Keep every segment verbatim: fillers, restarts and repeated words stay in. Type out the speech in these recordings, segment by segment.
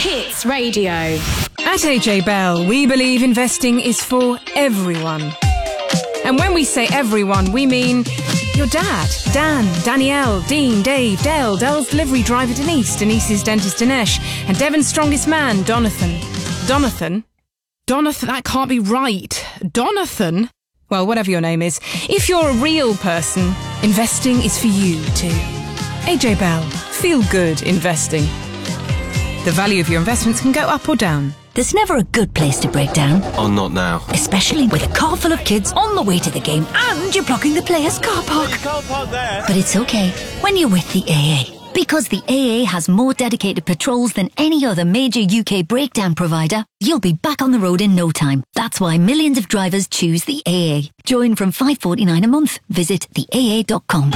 Hits Radio. At A J Bell, we believe investing is for everyone. And when we say everyone, we mean your dad, Dan, Danielle, Dean, Dave, Dale, Dell's delivery driver Denise, Denise's dentist Dinesh, and Devon's strongest man, Donathan. Donathan? Donathan, that can't be right. Donathan? Well, whatever your name is, if you're a real person, investing is for you too. A J Bell, feel good investing. The value of your investments can go up or down. There's never a good place to break down. Oh, not now. Especially with a car full of kids on the way to the game and you're blocking the players' car park. Car park there. But it's okay when you're with the A A. Because the A A has more dedicated patrols than any other major U K breakdown provider, you'll be back on the road in no time. That's why millions of drivers choose the A A. Join from five pounds forty-nine a month. Visit the A A dot com.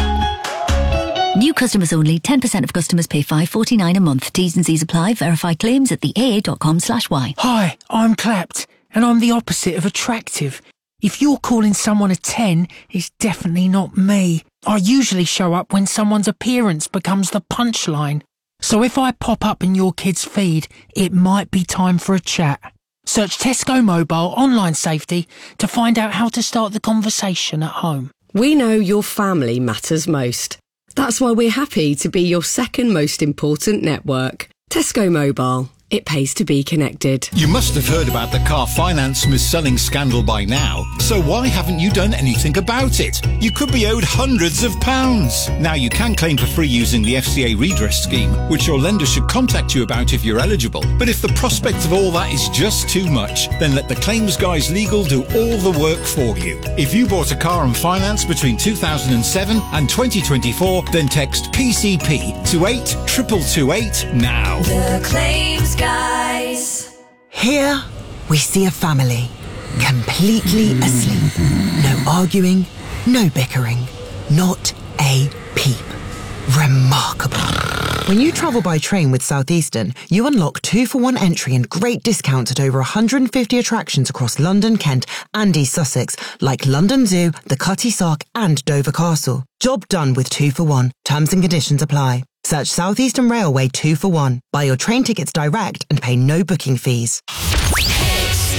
New customers only. ten percent of customers pay five pounds forty-nine a month. T's and C's apply. Verify claims at the A A dot com slash Y. Hi, I'm clapped, and I'm the opposite of attractive. If you're calling someone a ten, it's definitely not me. I usually show up when someone's appearance becomes the punchline. So if I pop up in your kid's feed, it might be time for a chat. Search Tesco Mobile Online Safety to find out how to start the conversation at home. We know your family matters most. That's why we're happy to be your second most important network. Tesco Mobile. It pays to be connected. You must have heard about the car finance mis-selling scandal by now, so why haven't you done anything about it? You could be owed hundreds of pounds. Now you can claim for free using the F C A redress scheme, which your lender should contact you about if you're eligible. But if the prospect of all that is just too much, then let the Claims Guys Legal do all the work for you. If you bought a car on finance between two thousand seven and twenty twenty-four, then text P C P to eight two two two eight now. The Claims Guys. Here we see a family, completely asleep. No arguing, no bickering, not a peep. Remarkable. When you travel by train with Southeastern, you unlock two for one entry and great discounts at over one hundred fifty attractions across London, Kent and East Sussex, like London Zoo, the Cutty Sark and Dover Castle. Job done with two for one. Terms and conditions apply. Search Southeastern Railway two for one. Buy your train tickets direct and pay no booking fees. Hits.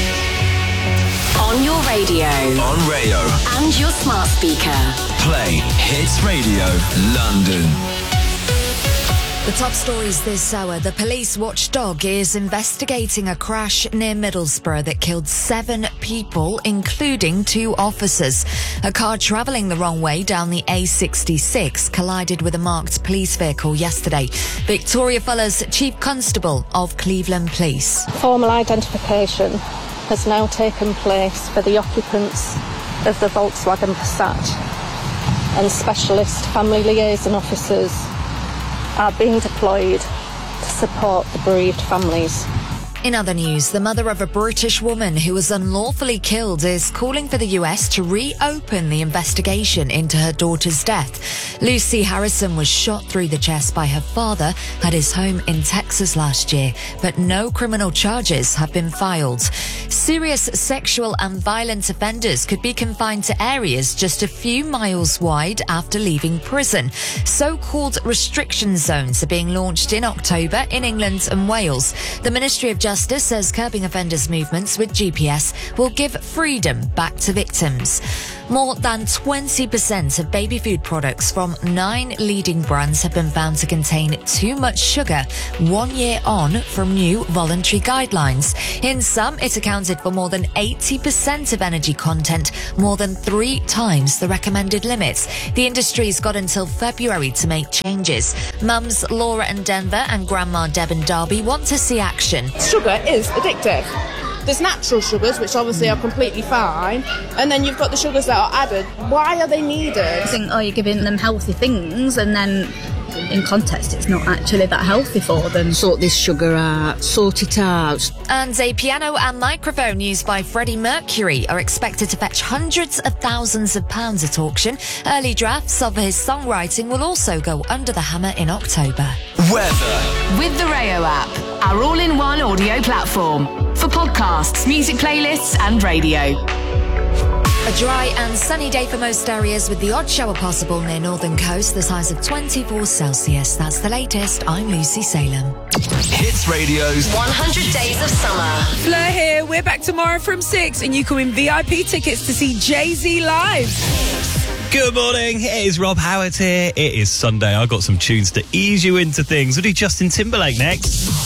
On your radio. On Rayo. And your smart speaker. Play Hits Radio London. The top stories this hour. The police watchdog is investigating a crash near Middlesbrough that killed seven people, including two officers. A car travelling the wrong way down the A sixty-six collided with a marked police vehicle yesterday. Victoria Fuller's Chief Constable of Cleveland Police. Formal identification has now taken place for the occupants of the Volkswagen Passat, and specialist family liaison officers are being deployed to support the bereaved families. In other news, the mother of a British woman who was unlawfully killed is calling for the U S to reopen the investigation into her daughter's death. Lucy Harrison was shot through the chest by her father at his home in Texas last year, but no criminal charges have been filed. Serious sexual and violent offenders could be confined to areas just a few miles wide after leaving prison. So-called restriction zones are being launched in October in England and Wales. The Ministry of Justice Justice says curbing offenders' movements with G P S will give freedom back to victims. More than twenty percent of baby food products from nine leading brands have been found to contain too much sugar one year on from new voluntary guidelines. In some, it accounted for more than eighty percent of energy content, more than three times the recommended limits. The industry's got until February to make changes. Mums Laura and Denver and Grandma Deb and Darby want to see action. Sugar is addictive. There's natural sugars, which obviously are completely fine, and then you've got the sugars that are added. Why are they needed? I think, oh, you're giving them healthy things, and then in context it's not actually that healthy for them. Sort this sugar out, sort it out. And a piano and microphone used by Freddie Mercury are expected to fetch hundreds of thousands of pounds at auction. Early drafts of his songwriting will also go under the hammer in October. Weather. With the Rayo app, our all-in-one audio platform for podcasts, music playlists and radio. A dry and sunny day for most areas with the odd shower possible near northern coast, the highs of twenty-four Celsius. That's the latest. I'm Lucy Salem. Hits Radio's one hundred Days of Summer. Fleur here. We're back tomorrow from six and you can win V I P tickets to see Jay-Z live. Good morning, it is Rob Howard here. It is Sunday. I've got some tunes to ease you into things. We'll do Justin Timberlake next.